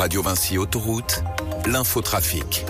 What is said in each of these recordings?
Radio Vinci Autoroute, l'infotrafic.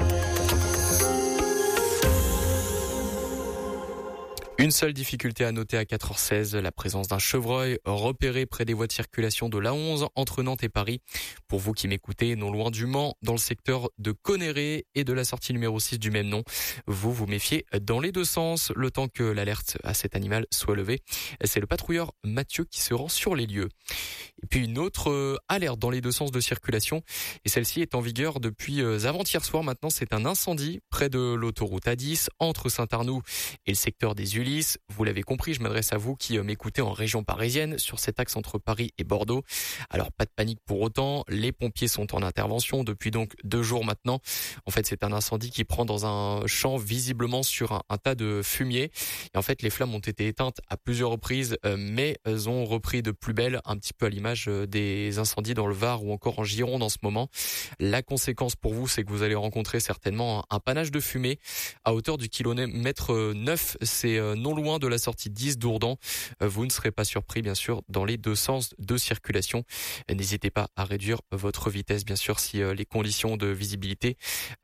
Une seule difficulté à noter à 4h16, la présence d'un chevreuil repéré près des voies de circulation de l'A11 entre Nantes et Paris. Pour vous qui m'écoutez, non loin du Mans, dans le secteur de Conneré et de la sortie numéro 6 du même nom, vous méfiez dans les deux sens le temps que l'alerte à cet animal soit levée. C'est le patrouilleur Mathieu qui se rend sur les lieux. Et puis une autre alerte dans les deux sens de circulation, et celle-ci est en vigueur depuis avant-hier soir maintenant. C'est un incendie près de l'autoroute A10 entre Saint-Arnoux et le secteur des Ulis. Vous l'avez compris, je m'adresse à vous qui m'écoutez en région parisienne sur cet axe entre Paris et Bordeaux. Alors pas de panique pour autant, les pompiers sont en intervention depuis donc 2 jours maintenant. En fait, c'est un incendie qui prend dans un champ visiblement sur un tas de fumier. Et en fait, les flammes ont été éteintes à plusieurs reprises, mais elles ont repris de plus belle, un petit peu à l'image des incendies dans le Var ou encore en Gironde en ce moment. La conséquence pour vous, c'est que vous allez rencontrer certainement un panache de fumée à hauteur du kilomètre 9. C'est non loin de la sortie 10 d'Ourdan. Vous ne serez pas surpris, bien sûr, dans les deux sens de circulation. N'hésitez pas à réduire votre vitesse, bien sûr, si les conditions de visibilité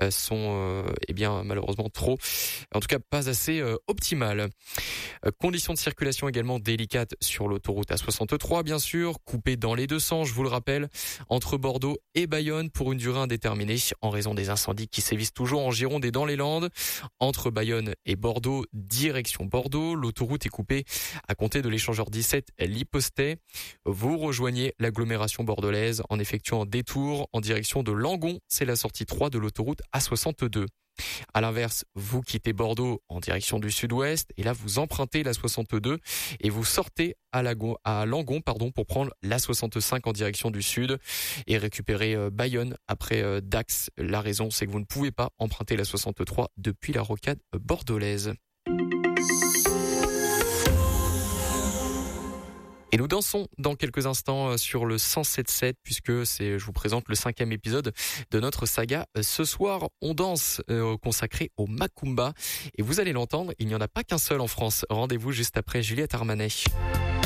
sont, malheureusement trop, en tout cas pas assez optimales. Conditions de circulation également délicates sur l'autoroute A63, bien sûr, coupée dans les deux sens, je vous le rappelle, entre Bordeaux et Bayonne pour une durée indéterminée en raison des incendies qui sévissent toujours en Gironde et dans les Landes. Entre Bayonne et Bordeaux, direction Bordeaux, l'autoroute est coupée à compter de l'échangeur 17 Lipostet. Vous rejoignez l'agglomération bordelaise en effectuant un détour en direction de Langon, c'est la sortie 3 de l'autoroute A62. À l'inverse, vous quittez Bordeaux en direction du sud-ouest et là vous empruntez la 62 et vous sortez à Langon pour prendre la 65 en direction du sud et récupérer Bayonne après Dax. La raison, c'est que vous ne pouvez pas emprunter la 63 depuis la rocade bordelaise. Et nous dansons dans quelques instants sur le 107.7 puisque je vous présente le 5e épisode de notre saga. Ce soir, on danse consacré au Macumba et vous allez l'entendre, il n'y en a pas qu'un seul en France. Rendez-vous juste après Juliette Armanet.